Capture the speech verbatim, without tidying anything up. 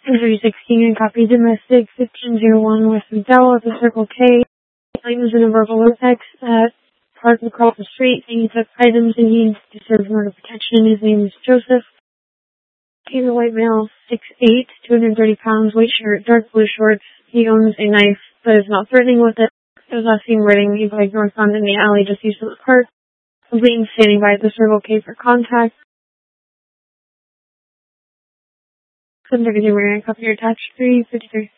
three sixteen and copy domestic fifteen oh one West McDowell at the Circle K. Claims in a verbal text at parked across the street saying he took items and he deserves murder protection. His name is Joseph. He's a white male, six eight, two hundred thirty pounds, white shirt, dark blue shorts. He owns a knife, but is not threatening with it. It was last seen riding a bike northbound in the alley just east of the park. Completing standing by at the Circle K for contact. Subject to Marion, copy your attached three fifty-three.